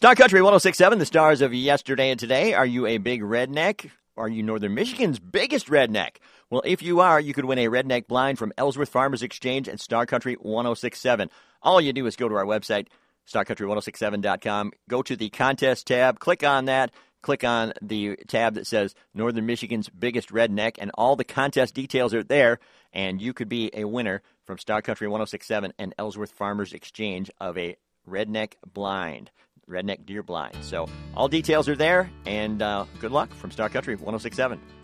Star Country 106.7, the stars of yesterday and today. Are you a big redneck? Are you Northern Michigan's biggest redneck? Well, if you are, you could win a redneck blind from Ellsworth Farmers Exchange and Star Country 106.7. All you do is go to our website, starcountry1067.com, go to the contest tab, click on that, click on the tab that says Northern Michigan's biggest redneck, and all the contest details are there, and you could be a winner from Star Country 106.7 and Ellsworth Farmers Exchange of a redneck blind. Redneck deer blind. So all details are there, and good luck from Star Country 106.7.